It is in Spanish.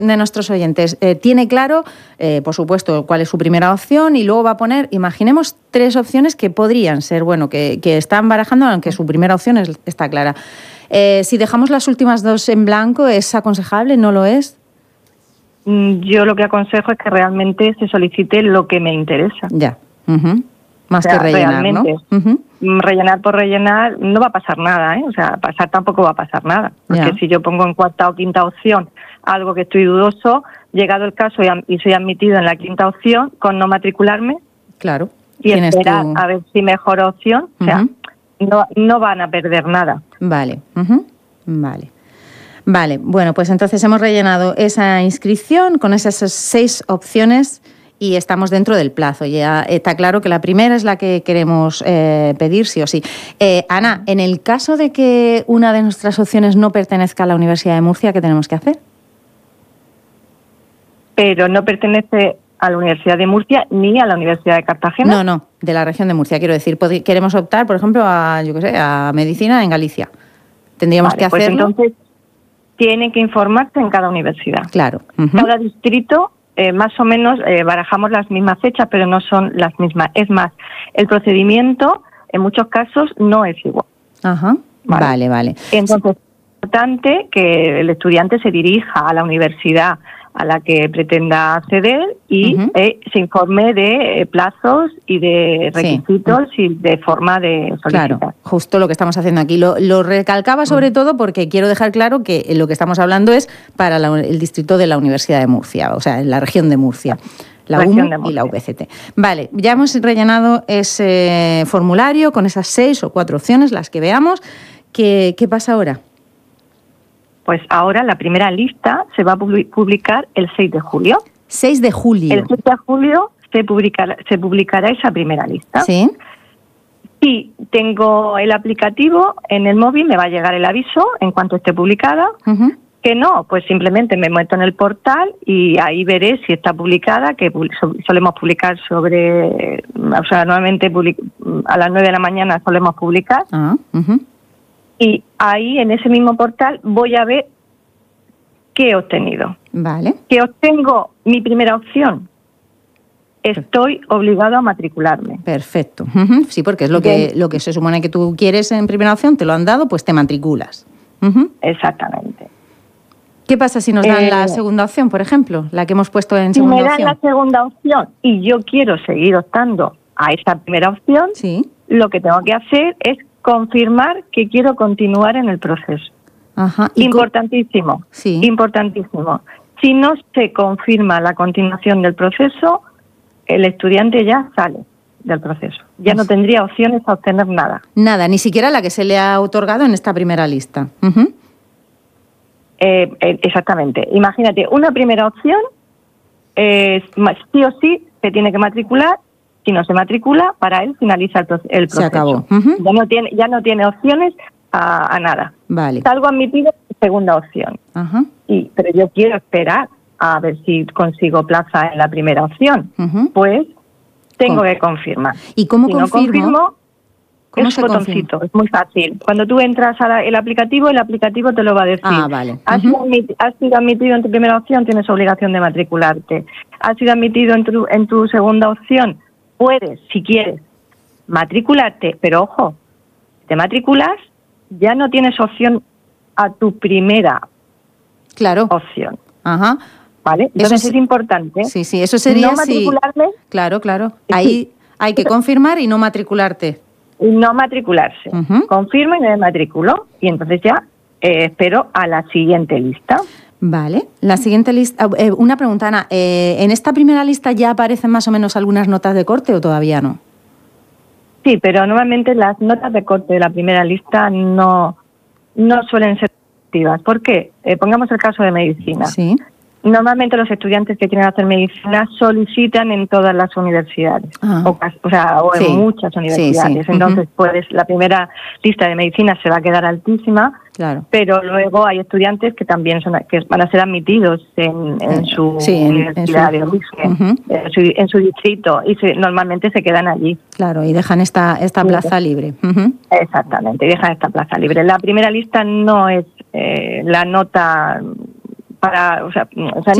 de nuestros oyentes tiene claro, por supuesto, cuál es su primera opción y luego va a poner, imaginemos, 3 opciones que podrían ser, bueno, que están barajando, aunque su primera opción está clara. Si dejamos las últimas 2 en blanco, ¿es aconsejable? ¿No lo es? Yo lo que aconsejo es que realmente se solicite lo que me interesa. Ya. Más que rellenar, realmente, ¿no? Rellenar por rellenar no va a pasar nada, ¿eh? O sea, pasar tampoco va a pasar nada. Porque si yo pongo en 4ª o 5ª opción algo que estoy dudoso, llegado el caso y soy admitido en la 5ª opción, con no matricularme. Claro. Y esperar a ver si mejor opción, o sea, no van a perder nada. Vale. Vale, bueno, pues entonces hemos rellenado esa inscripción con esas 6 opciones y estamos dentro del plazo. Ya está claro que la primera es la que queremos pedir, sí o sí. Ana, en el caso de que una de nuestras opciones no pertenezca a la Universidad de Murcia, ¿qué tenemos que hacer? Pero no pertenece a la Universidad de Murcia ni a la Universidad de Cartagena. No, de la región de Murcia, quiero decir. Queremos optar, por ejemplo, a medicina en Galicia. Tendríamos que hacerlo. Pues entonces tienen que informarse en cada universidad. Claro. Cada distrito, más o menos, barajamos las mismas fechas, pero no son las mismas. Es más, el procedimiento, en muchos casos, no es igual. Vale. Entonces, es importante que el estudiante se dirija a la universidad a la que pretenda acceder y se informe de plazos y de requisitos y de forma de solicitar. Claro, justo lo que estamos haciendo aquí. Lo recalcaba sobre todo porque quiero dejar claro que lo que estamos hablando es para el distrito de la Universidad de Murcia, o sea, en la región de Murcia. La UMU y la UPCT. Vale, ya hemos rellenado ese formulario con esas 6 o 4 opciones, las que veamos. ¿Qué pasa ahora? Pues ahora la primera lista se va a publicar el 6 de julio. 6 de julio. El 6 de julio se publicará esa primera lista. Sí. Si tengo el aplicativo en el móvil, me va a llegar el aviso en cuanto esté publicada. Que no, pues simplemente me meto en el portal y ahí veré si está publicada, que solemos publicar normalmente a las 9 de la mañana solemos publicar. Y ahí, en ese mismo portal, voy a ver qué he obtenido. Vale. Que obtengo mi primera opción. Estoy obligado a matricularme. Perfecto. Sí, porque es lo que se supone que tú quieres en primera opción, te lo han dado, pues te matriculas. Exactamente. ¿Qué pasa si nos dan la segunda opción, por ejemplo? La que hemos puesto en segunda opción. Si me dan la segunda opción y yo quiero seguir optando a esa primera opción, lo que tengo que hacer es confirmar que quiero continuar en el proceso. Importantísimo. Importantísimo. Si no se confirma la continuación del proceso, el estudiante ya sale del proceso. Ya no tendría opciones a obtener nada. Nada, ni siquiera la que se le ha otorgado en esta primera lista. Exactamente. Imagínate, una primera opción, sí o sí se tiene que matricular. Si no se matricula, para él finaliza el proceso. Se acabó. Ya no tiene opciones a nada. Vale. Salgo admitido en segunda opción. Pero yo quiero esperar a ver si consigo plaza en la primera opción. Pues tengo que confirmar. ¿Y cómo si confirmo? No confirmo, ¿Cómo es se botoncito, confirma? Es muy fácil. Cuando tú entras el aplicativo te lo va a decir. Vale. Has sido admitido en tu primera opción, tienes obligación de matricularte. Has sido admitido en tu segunda opción, puedes, si quieres, matricularte, pero ojo, si te matriculas, ya no tienes opción a tu primera opción. ¿Vale? Entonces es importante. Sí, eso sería no matricularme. Claro. Ahí hay que confirmar y no matricularte. No matricularse. Confirmo y me matriculo. Y entonces ya espero a la siguiente lista. Vale. La siguiente lista... una pregunta, Ana. ¿En esta primera lista ya aparecen más o menos algunas notas de corte o todavía no? Sí, pero normalmente las notas de corte de la primera lista no suelen ser activas. ¿Por qué? Pongamos el caso de medicina. Sí. Normalmente los estudiantes que quieren hacer medicina solicitan en todas las universidades, o en muchas universidades. Entonces, la primera lista de medicina se va a quedar altísima, pero luego hay estudiantes que también van a ser admitidos en su universidad de origen, en su distrito, y normalmente se quedan allí. Claro, y dejan esta plaza libre. Exactamente, y dejan esta plaza libre. La primera lista no es la nota para, o sea